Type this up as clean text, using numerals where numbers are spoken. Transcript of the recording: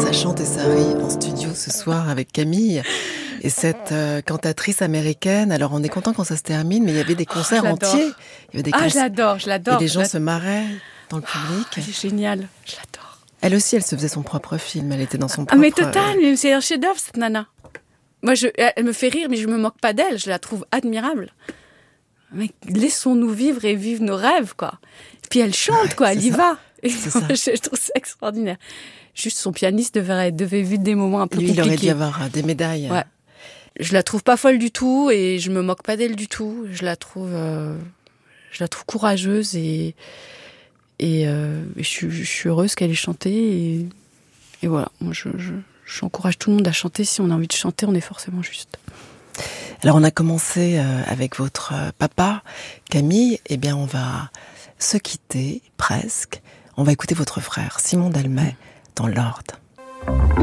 Ça chante et ça rit en studio ce soir avec Camille et cette cantatrice américaine. Alors on est content quand ça se termine, mais il y avait des concerts entiers. Il y avait des je l'adore. Et les gens se marraient dans le public. C'est génial, je l'adore. Elle aussi, elle se faisait son propre film. Elle était dans son propre... Ah mais total, c'est un chef-d'œuvre cette nana. Moi, elle me fait rire, mais je me moque pas d'elle. Je la trouve admirable. Mais laissons-nous vivre et vivre nos rêves, quoi. Puis elle chante, quoi. Elle y va. Et moi, je trouve ça extraordinaire. Juste son pianiste devait vivre des moments un peu compliqués. Lui, il aurait dû avoir des médailles. Ouais. Je la trouve pas folle du tout et je me moque pas d'elle du tout. Je la trouve courageuse et je suis heureuse qu'elle ait chanté et voilà. Moi, j'encourage tout le monde à chanter. Si on a envie de chanter, on est forcément juste. Alors, on a commencé avec votre papa, Camille. Eh bien, on va se quitter, presque. On va écouter votre frère, Simon Dalmet, dans Lord.